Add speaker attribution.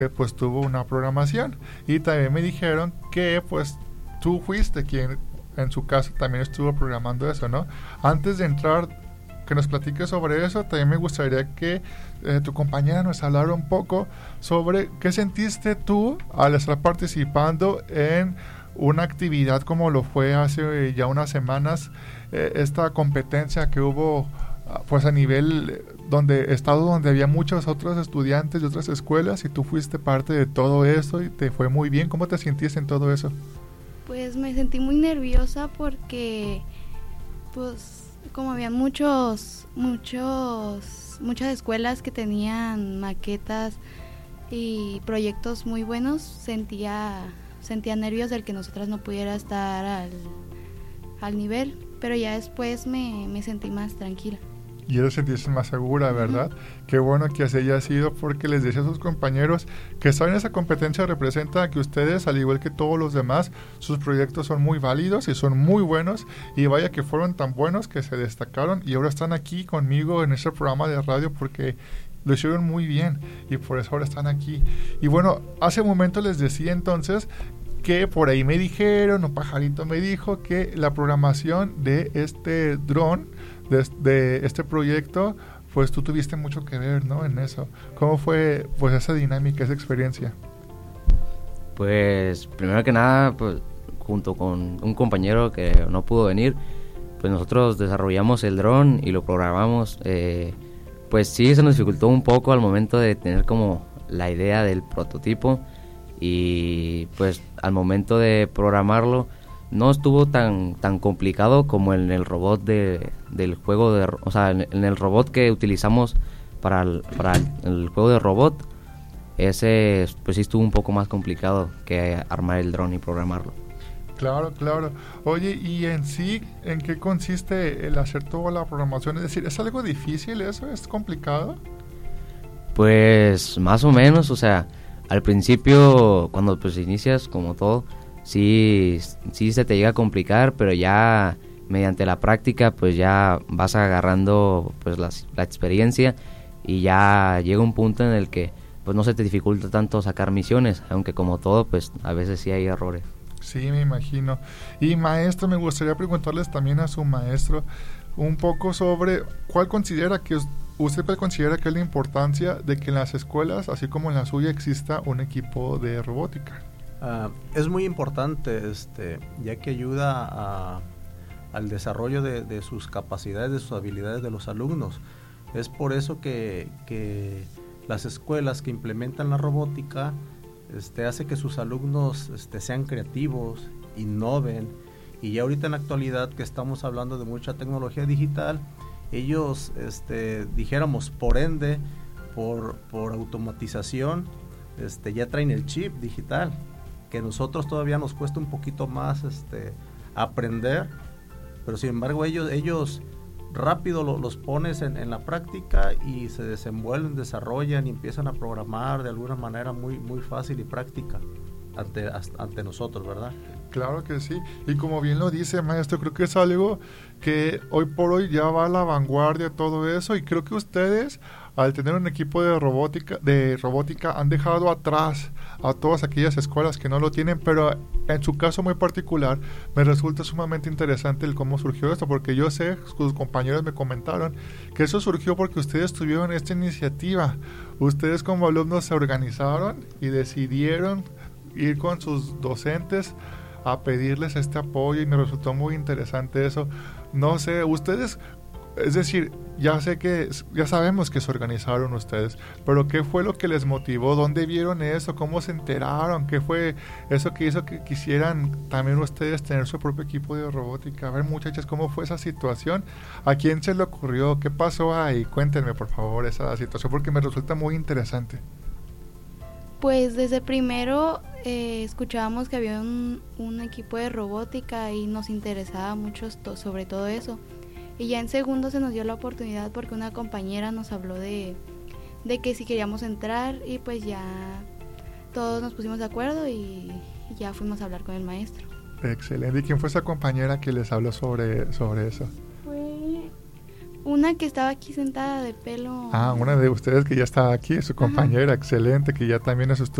Speaker 1: pues tuvo una programación. Y también me dijeron que pues tú fuiste quien en su caso también estuvo programando eso, ¿no? Antes de entrar, que nos platiques sobre eso, también me gustaría que tu compañera nos hablara un poco sobre qué sentiste tú al estar participando en una actividad como lo fue hace ya unas semanas, esta competencia que hubo pues a nivel estado donde había muchos otros estudiantes de otras escuelas y tú fuiste parte de todo eso y te fue muy bien. ¿Cómo te sentiste en todo eso?
Speaker 2: Pues me sentí muy nerviosa porque pues como había muchas escuelas que tenían maquetas y proyectos muy buenos, sentía nervios del que nosotras no pudiera estar al nivel, pero ya después me sentí más tranquila.
Speaker 1: Y eso sentiste más segura, ¿verdad? Uh-huh. Qué bueno que así haya sido, porque les decía a sus compañeros que estar en esa competencia representa que ustedes, al igual que todos los demás, sus proyectos son muy válidos y son muy buenos, y vaya que fueron tan buenos que se destacaron y ahora están aquí conmigo en este programa de radio porque lo hicieron muy bien y por eso ahora están aquí. Y bueno, hace un momento les decía entonces que por ahí me dijeron, un pajarito me dijo que la programación de este dron, de este proyecto, pues tú tuviste mucho que ver, ¿no? En eso. ¿Cómo fue pues esa dinámica, esa experiencia?
Speaker 3: Pues primero que nada, pues junto con un compañero que no pudo venir, pues nosotros desarrollamos el dron y lo programamos. Pues sí, se nos dificultó un poco al momento de tener como la idea del prototipo, y pues al momento de programarlo no estuvo tan complicado como en el robot del juego o sea, en el robot que utilizamos para el juego de robot. Ese pues sí estuvo un poco más complicado que armar el dron y programarlo.
Speaker 1: Claro. Oye, ¿y en sí en qué consiste el hacer toda la programación? Es decir, ¿es algo difícil eso? ¿Es complicado?
Speaker 3: Pues más o menos, o sea, al principio cuando pues inicias como todo, sí se te llega a complicar, pero ya mediante la práctica pues ya vas agarrando pues la experiencia, y ya llega un punto en el que pues no se te dificulta tanto sacar misiones, aunque como todo pues a veces sí hay errores.
Speaker 1: Sí, me imagino. Y maestro, me gustaría preguntarles también a su maestro un poco sobre usted considera que es la importancia de que en las escuelas, así como en la suya, exista un equipo de robótica.
Speaker 4: Es muy importante, ya que ayuda al desarrollo de sus capacidades, de sus habilidades de los alumnos. Es por eso que las escuelas que implementan la robótica hace que sus alumnos sean creativos, innoven, y ya ahorita en la actualidad que estamos hablando de mucha tecnología digital, ellos dijéramos por ende, por automatización, ya traen el chip digital, que nosotros todavía nos cuesta un poquito más aprender, pero sin embargo ellos rápido los pones en la práctica y se desenvuelven, desarrollan y empiezan a programar de alguna manera muy, muy fácil y práctica ante nosotros, ¿verdad?
Speaker 1: Claro que sí, y como bien lo dice, maestro, creo que es algo que hoy por hoy ya va a la vanguardia de todo eso, y creo que ustedes, al tener un equipo de robótica, han dejado atrás a todas aquellas escuelas que no lo tienen, pero en su caso muy particular me resulta sumamente interesante el cómo surgió esto, porque yo sé, sus compañeros me comentaron que eso surgió porque ustedes tuvieron esta iniciativa, ustedes como alumnos se organizaron y decidieron ir con sus docentes a pedirles este apoyo, y me resultó muy interesante eso. No sé, ustedes, es decir, ya sabemos que se organizaron ustedes, pero ¿qué fue lo que les motivó? ¿Dónde vieron eso? ¿Cómo se enteraron? ¿Qué fue eso que hizo que quisieran también ustedes tener su propio equipo de robótica? A ver, muchachas, ¿cómo fue esa situación? ¿A quién se le ocurrió? ¿Qué pasó ahí? Cuéntenme, por favor, esa situación, porque me resulta muy interesante.
Speaker 2: Pues desde primero escuchábamos que había un equipo de robótica y nos interesaba mucho sobre todo eso. Y ya en segundo se nos dio la oportunidad porque una compañera nos habló de que si queríamos entrar, y pues ya todos nos pusimos de acuerdo y ya fuimos a hablar con el maestro.
Speaker 1: Excelente. ¿Y quién fue esa compañera que les habló sobre eso?
Speaker 2: Una que estaba aquí sentada de pelo.
Speaker 1: Una de ustedes que ya está aquí, su compañera, excelente, que ya también es